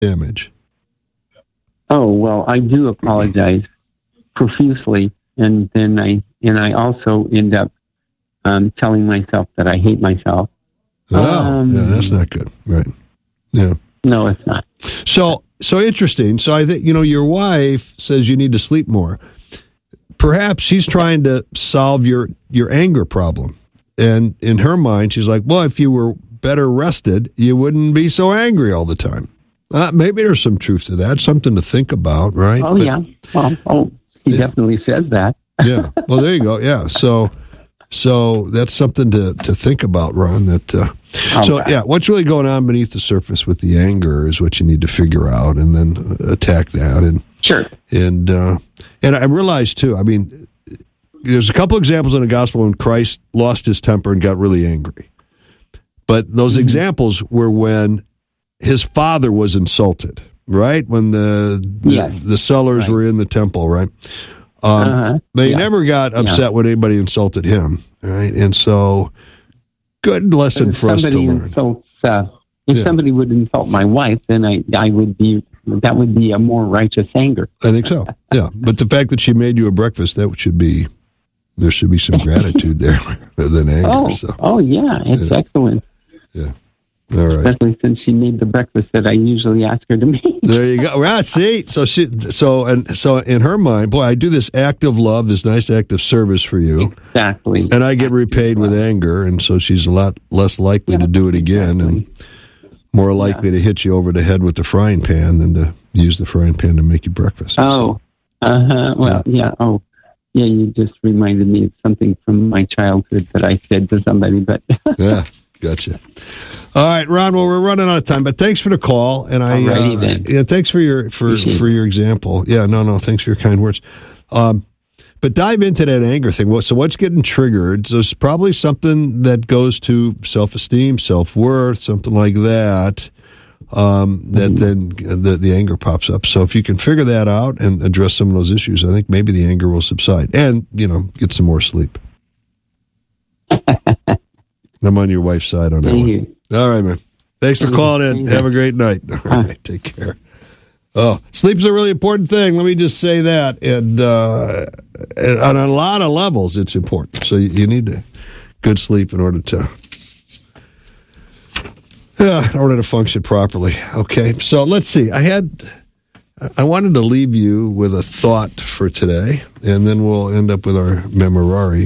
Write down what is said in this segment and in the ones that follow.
damage. Oh, well, I do apologize profusely, and then I also end up telling myself that I hate myself. Oh, yeah, that's not good, right? Yeah. No, it's not. So interesting. So I think, your wife says you need to sleep more. Perhaps she's trying to solve your anger problem. And in her mind, she's like, well, if you were better rested, you wouldn't be so angry all the time. Maybe there's some truth to that, something to think about, right? Oh, yeah. Well, he definitely says that. Yeah. Well, there you go. Yeah. So that's something to think about, Ron. What's really going on beneath the surface with the anger is what you need to figure out, and then attack that. And sure. And I realized too. I mean, there's a couple examples in the gospel when Christ lost his temper and got really angry, but those examples were when his father was insulted, right? When the sellers were in the temple, right? They never got upset when anybody insulted him, right? And so, good lesson for us to learn. If somebody would insult my wife, then that would be a more righteous anger. I think so. Yeah, but the fact that she made you a breakfast, there should be some gratitude there rather than anger. It's excellent. Yeah. All right. Especially since she made the breakfast that I usually ask her to make. There you go. Right. See, so in her mind, boy, I do this act of love, this nice act of service for you. Exactly. And I get repaid with anger, and so she's a lot less likely to do it again, and more likely to hit you over the head with the frying pan than to use the frying pan to make you breakfast. Oh. Well, yeah. Oh. Yeah, you just reminded me of something from my childhood that I said to somebody, but yeah, gotcha. All right, Ron. Well, we're running out of time, but thanks for the call, and thanks for your example. Yeah, no, thanks for your kind words. But dive into that anger thing. So what's getting triggered? There's probably something that goes to self-esteem, self-worth, something like that. That then the anger pops up. So if you can figure that out and address some of those issues, I think maybe the anger will subside, and get some more sleep. I'm on your wife's side on that one. All right, man. Thanks for calling in. Have a great night. All right, take care. Oh, sleep's a really important thing. Let me just say that. And on a lot of levels, it's important. So you need good sleep in order to function properly. Okay, so let's see. I wanted to leave you with a thought for today, and then we'll end up with our memorare.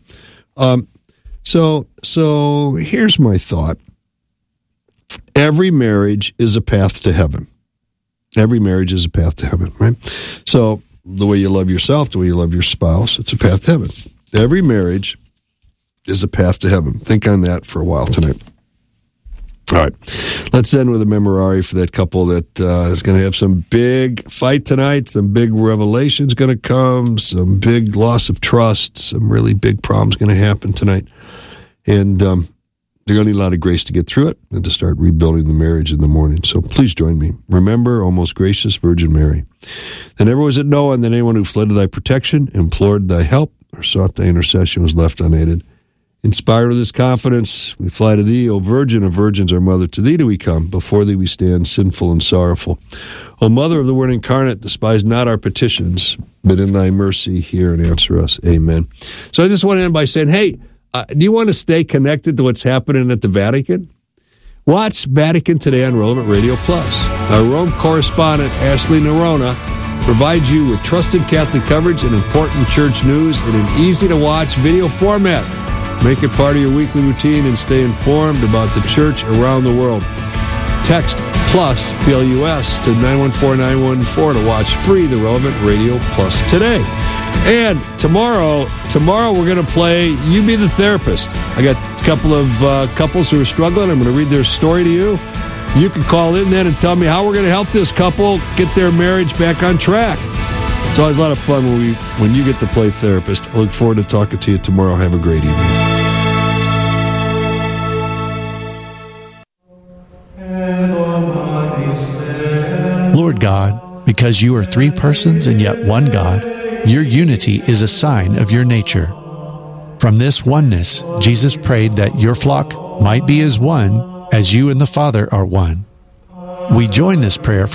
So here's my thought. Every marriage is a path to heaven. Every marriage is a path to heaven, right? So the way you love yourself, the way you love your spouse, it's a path to heaven. Every marriage is a path to heaven. Think on that for a while tonight. All right. Let's end with a memorare for that couple that is going to have some big fight tonight, some big revelations going to come, some big loss of trust, some really big problems going to happen tonight. And they're going to need a lot of grace to get through it and to start rebuilding the marriage in the morning. So please join me. Remember, O most gracious Virgin Mary, that never was it known that anyone who fled to thy protection, implored thy help, or sought thy intercession was left unaided. Inspired with this confidence, we fly to thee, O Virgin of Virgins, our Mother. To thee do we come. Before thee we stand, sinful and sorrowful. O Mother of the Word incarnate, despise not our petitions, but in thy mercy hear and answer us. Amen. So I just want to end by saying, hey, do you want to stay connected to what's happening at the Vatican? Watch Vatican Today on Relevant Radio Plus. Our Rome correspondent, Ashley Nerona, provides you with trusted Catholic coverage and important church news in an easy-to-watch video format. Make it part of your weekly routine and stay informed about the church around the world. Text PLUS, P-L-U-S, to 914914 to watch free the Relevant Radio Plus today. And tomorrow we're going to play You Be the Therapist. I got a couple of couples who are struggling. I'm going to read their story to you. You can call in then and tell me how we're going to help this couple get their marriage back on track. It's always a lot of fun when you get to play therapist. I look forward to talking to you tomorrow. Have a great evening. Lord God, because you are three persons and yet one God, your unity is a sign of your nature. From this oneness, Jesus prayed that your flock might be as one, as you and the Father are one. We join this prayer